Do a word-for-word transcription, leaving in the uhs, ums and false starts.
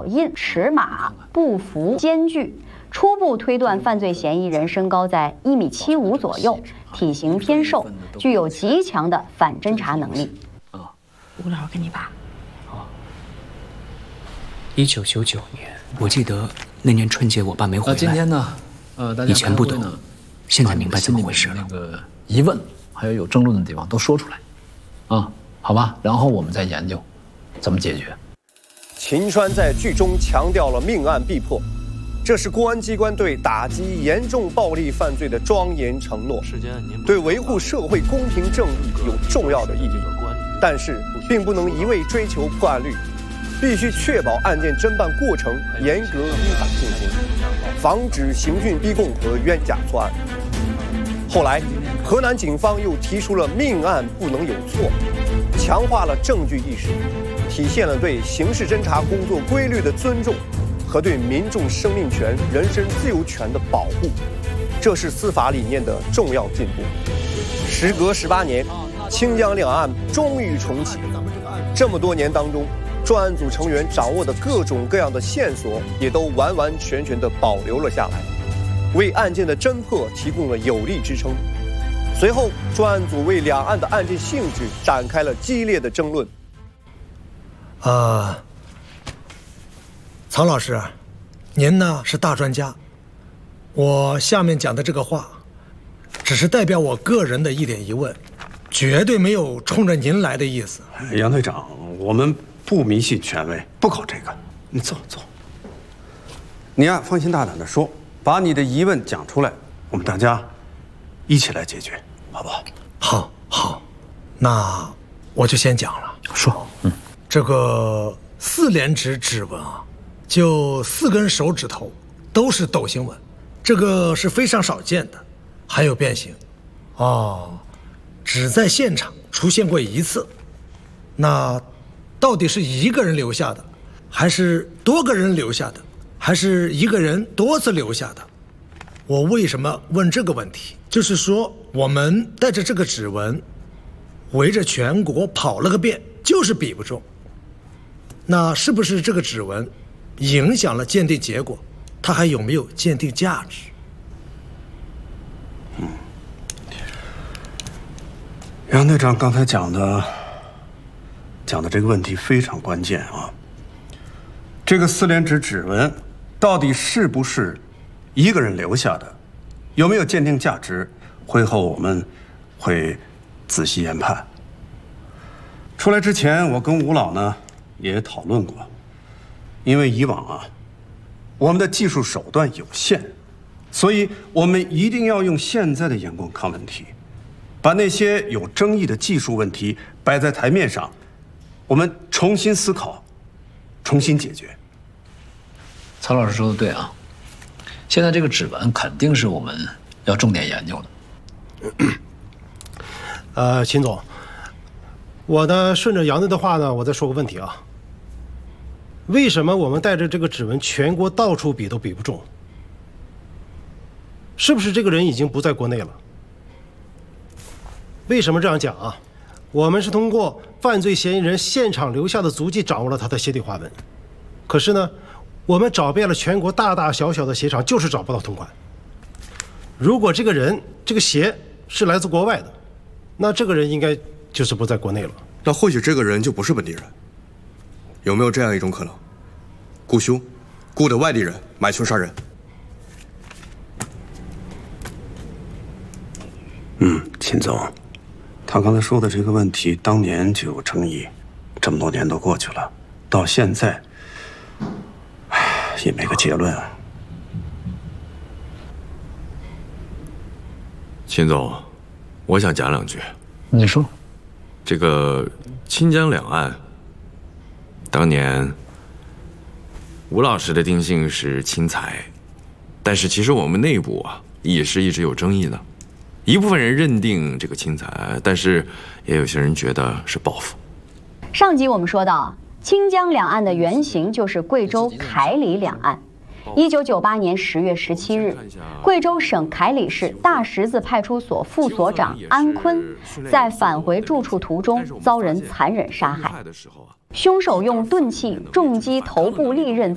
印、尺码、步幅间距。初步推断，犯罪嫌疑人身高在一米七五左右，体型偏瘦，具有极强的反侦查能力。 啊，吴老师跟你爸。 啊。一九九九年，我记得那年春节我爸没回来。 今天呢，呃，大家以前不懂，现在明白怎么回事了。 那个疑问还有有争论的地方都说出来，啊，好吧，然后我们再研究怎么解决。 秦川在剧中强调了命案必破。这是公安机关对打击严重暴力犯罪的庄严承诺，对维护社会公平正义有重要的意义。但是，并不能一味追求破案率，必须确保案件侦办过程严格依法进行，防止刑讯逼供和冤假错案。后来，河南警方又提出了命案不能有错，强化了证据意识，体现了对刑事侦查工作规律的尊重。和对民众生命权、人身自由权的保护，这是司法理念的重要进步。时隔十八年，清江两案终于重启。这么多年当中，专案组成员掌握的各种各样的线索，也都完完全全地保留了下来，为案件的侦破提供了有力支撑。随后，专案组为两案的案件性质展开了激烈的争论。 啊。曹老师，您呢是大专家，我下面讲的这个话，只是代表我个人的一点疑问，绝对没有冲着您来的意思。 杨队长，我们不迷信权威，不搞这个。你坐坐。你呀，放心大胆的说，把你的疑问讲出来，我们大家一起来解决，好不好？ 好，好，那我就先讲了。 说，嗯， 这个四连指指纹啊。就四根手指头都是斗形纹，这个是非常少见的，还有变形，哦，只在现场出现过一次。那到底是一个人留下的，还是多个人留下的，还是一个人多次留下的？我为什么问这个问题？就是说，我们带着这个指纹，围着全国跑了个遍，就是比不中。那是不是这个指纹影响了鉴定结果？它还有没有鉴定价值？ 嗯，杨队长刚才讲的讲的这个问题非常关键啊。这个四连指指纹到底是不是一个人留下的，有没有鉴定价值？会后我们会仔细研判。出来之前，我跟吴老呢也讨论过。因为以往啊，我们的技术手段有限，所以我们一定要用现在的眼光看问题，把那些有争议的技术问题摆在台面上，我们重新思考，重新解决。 曹老师说的对啊，现在这个指纹肯定是我们要重点研究的。 呃，秦总，我呢顺着杨队的话呢，我再说个问题啊。为什么我们带着这个指纹全国到处比都比不中？是不是这个人已经不在国内了？为什么这样讲啊？我们是通过犯罪嫌疑人现场留下的足迹掌握了他的鞋底花纹，可是呢，我们找遍了全国大大小小的鞋厂，就是找不到同款。如果这个人这个鞋是来自国外的，那这个人应该就是不在国内了。 那或许这个人就不是本地人。有没有这样一种可能，雇凶，雇的外地人买凶杀人？ 嗯，秦总，他刚才说的这个问题，当年就有争议，这么多年都过去了，到现在，唉，也没个结论啊。 秦总，我想讲两句。 你说， 这个清江两案。当年，吴老师的定性是轻财，但是其实我们内部啊也是一直有争议的。一部分人认定这个轻财，但是也有些人觉得是报复。 上集我们说到，清江两案的原型就是贵州凯里两案。一九九八年十月十七日，贵州省凯里市大石子派出所副所长安坤在返回住处途中遭人残忍杀害。凶手用钝器重击头部利刃